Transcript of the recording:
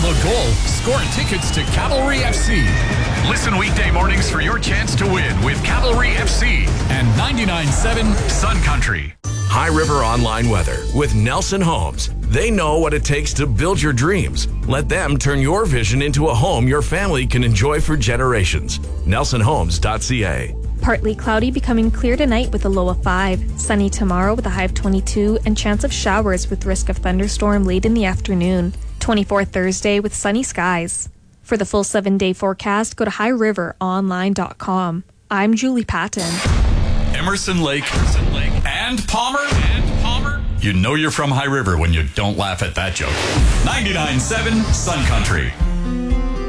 a goal, score tickets to Cavalry FC. Listen weekday mornings for your chance to win with Cavalry FC and 99.7 Sun Country. High River Online Weather with Nelson Homes. They know what it takes to build your dreams. Let them turn your vision into a home your family can enjoy for generations. NelsonHomes.ca. Partly cloudy, becoming clear tonight with a low of 5. Sunny tomorrow with a high of 22 and chance of showers with risk of thunderstorm late in the afternoon. 24 Thursday with sunny skies. For the full 7-day forecast, go to highriveronline.com. I'm Julie Patton. Emerson Lake and Palmer. You know you're from High River when you don't laugh at that joke. 99.7 Sun Country.